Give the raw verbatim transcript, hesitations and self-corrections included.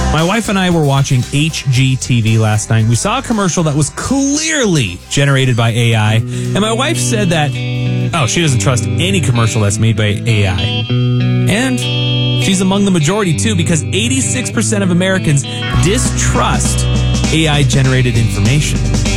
My wife and I were watching H G T V last night. We saw a commercial that was clearly generated by A I. And my wife said that, oh, she doesn't trust any commercial that's made by A I. And she's among the majority, too, because eighty-six percent of Americans distrust A I-generated information.